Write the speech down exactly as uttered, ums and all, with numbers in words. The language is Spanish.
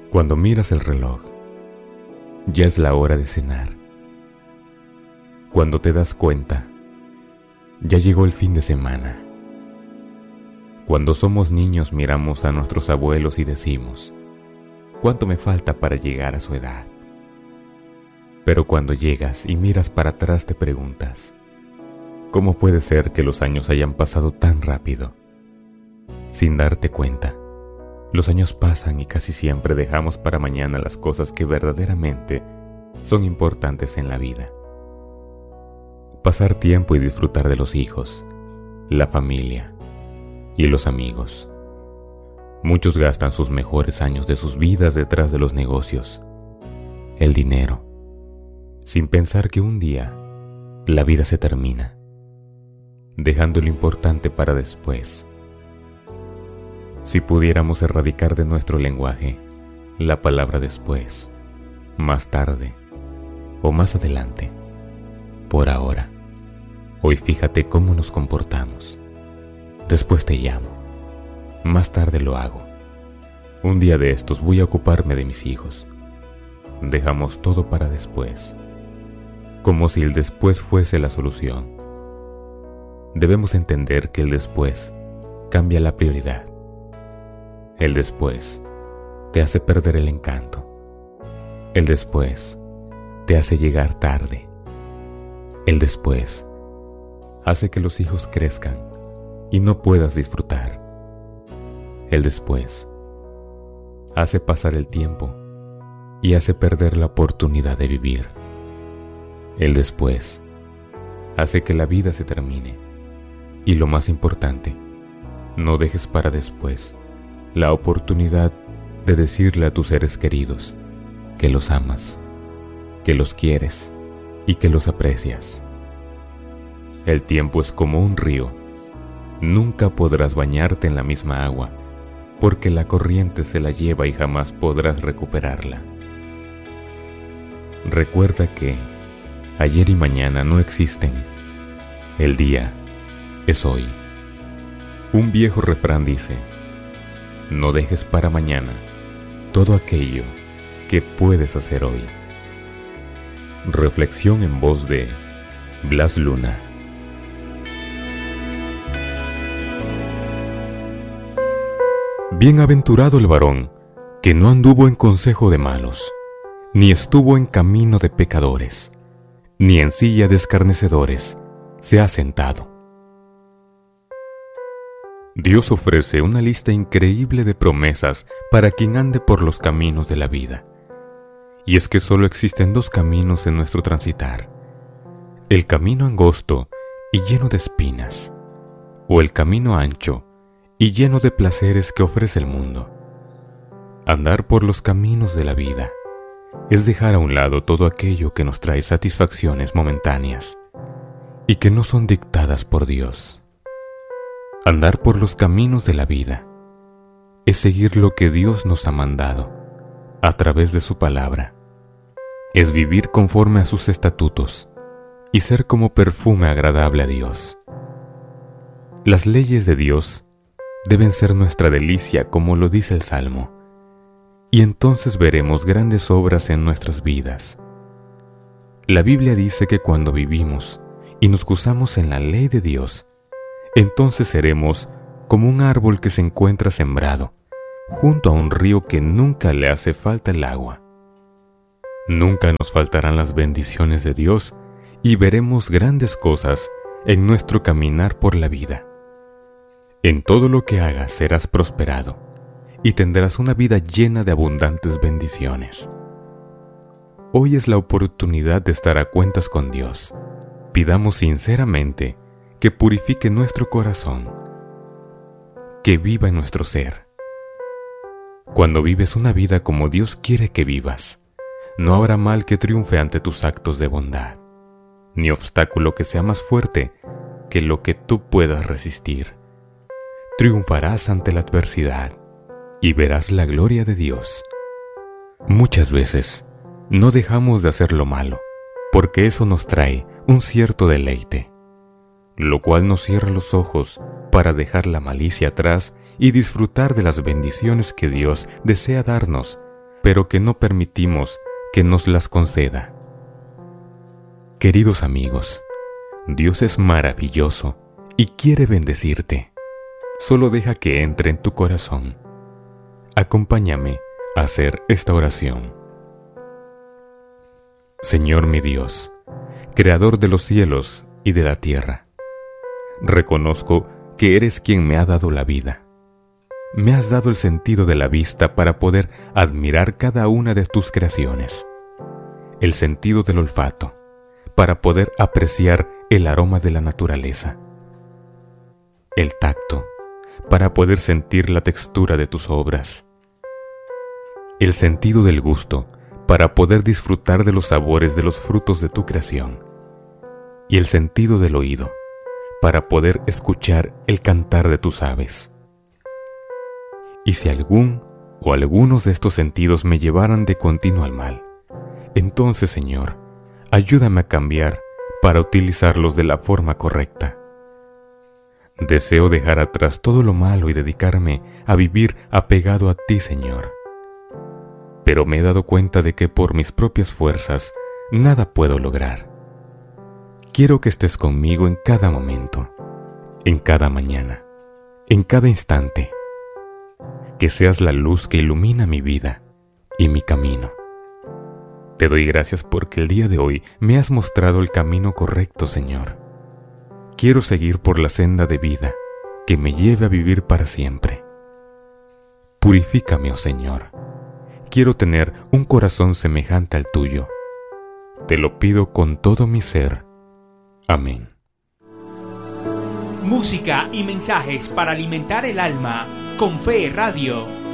Cuando miras el reloj, ya es la hora de cenar. Cuando te das cuenta, ya llegó el fin de semana. Cuando somos niños miramos a nuestros abuelos y decimos, ¿cuánto me falta para llegar a su edad? Pero cuando llegas y miras para atrás te preguntas, ¿cómo puede ser que los años hayan pasado tan rápido? Sin darte cuenta, los años pasan y casi siempre dejamos para mañana las cosas que verdaderamente son importantes en la vida. Pasar tiempo y disfrutar de los hijos, la familia y los amigos. Muchos gastan sus mejores años de sus vidas detrás de los negocios, el dinero, sin pensar que un día la vida se termina, dejando lo importante para después. Si pudiéramos erradicar de nuestro lenguaje la palabra después, más tarde o más adelante, por ahora, hoy fíjate cómo nos comportamos. Después te llamo, más tarde lo hago. Un día de estos voy a ocuparme de mis hijos. Dejamos todo para después, como si el después fuese la solución. Debemos entender que el después cambia la prioridad. El después te hace perder el encanto. El después te hace llegar tarde. El después hace que los hijos crezcan y no puedas disfrutar. El después hace pasar el tiempo y hace perder la oportunidad de vivir. El después hace que la vida se termine. Y lo más importante, no dejes para después la oportunidad de decirle a tus seres queridos que los amas, que los quieres y que los aprecias. El tiempo es como un río. Nunca podrás bañarte en la misma agua, porque la corriente se la lleva y jamás podrás recuperarla. Recuerda que ayer y mañana no existen. El día es hoy. Un viejo refrán dice, no dejes para mañana todo aquello que puedes hacer hoy. Reflexión en voz de Blas Luna. Bienaventurado el varón que no anduvo en consejo de malos, ni estuvo en camino de pecadores, ni en silla de escarnecedores se ha sentado. Dios ofrece una lista increíble de promesas para quien ande por los caminos de la vida. Y es que solo existen dos caminos en nuestro transitar: el camino angosto y lleno de espinas, o el camino ancho y lleno de placeres que ofrece el mundo. Andar por los caminos de la vida es dejar a un lado todo aquello que nos trae satisfacciones momentáneas y que no son dictadas por Dios. Andar por los caminos de la vida es seguir lo que Dios nos ha mandado a través de su palabra. Es vivir conforme a sus estatutos y ser como perfume agradable a Dios. Las leyes de Dios deben ser nuestra delicia, como lo dice el Salmo, y entonces veremos grandes obras en nuestras vidas. La Biblia dice que cuando vivimos y nos gozamos en la ley de Dios, entonces seremos como un árbol que se encuentra sembrado junto a un río que nunca le hace falta el agua. Nunca nos faltarán las bendiciones de Dios y veremos grandes cosas en nuestro caminar por la vida. En todo lo que hagas serás prosperado y tendrás una vida llena de abundantes bendiciones. Hoy es la oportunidad de estar a cuentas con Dios. Pidamos sinceramente que purifique nuestro corazón, que viva en nuestro ser. Cuando vives una vida como Dios quiere que vivas, no habrá mal que triunfe ante tus actos de bondad, ni obstáculo que sea más fuerte que lo que tú puedas resistir. Triunfarás ante la adversidad y verás la gloria de Dios. Muchas veces no dejamos de hacer lo malo, porque eso nos trae un cierto deleite, lo cual nos cierra los ojos para dejar la malicia atrás y disfrutar de las bendiciones que Dios desea darnos, pero que no permitimos que nos las conceda. Queridos amigos, Dios es maravilloso y quiere bendecirte. Solo deja que entre en tu corazón. Acompáñame a hacer esta oración. Señor mi Dios, Creador de los cielos y de la tierra, reconozco que eres quien me ha dado la vida. Me has dado el sentido de la vista para poder admirar cada una de tus creaciones, el sentido del olfato para poder apreciar el aroma de la naturaleza, el tacto para poder sentir la textura de tus obras, el sentido del gusto para poder disfrutar de los sabores de los frutos de tu creación, y el sentido del oído para poder escuchar el cantar de tus aves. Y si algún o algunos de estos sentidos me llevaran de continuo al mal, entonces, Señor, ayúdame a cambiar para utilizarlos de la forma correcta. Deseo dejar atrás todo lo malo y dedicarme a vivir apegado a ti, Señor. Pero me he dado cuenta de que por mis propias fuerzas nada puedo lograr. Quiero que estés conmigo en cada momento, en cada mañana, en cada instante. Que seas la luz que ilumina mi vida y mi camino. Te doy gracias porque el día de hoy me has mostrado el camino correcto, Señor. Quiero seguir por la senda de vida que me lleve a vivir para siempre. Purifícame, oh Señor. Quiero tener un corazón semejante al tuyo. Te lo pido con todo mi ser. Amén. Música y mensajes para alimentar el alma con Fe Radio.